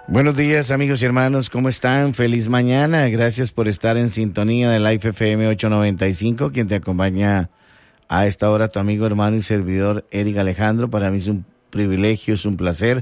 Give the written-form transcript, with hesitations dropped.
Buenos días, amigos y hermanos, ¿cómo están? Feliz mañana, gracias por estar en sintonía de Life FM 895, quien te acompaña a esta hora, tu amigo, hermano y servidor Eric Alejandro. Para mí es un privilegio, es un placer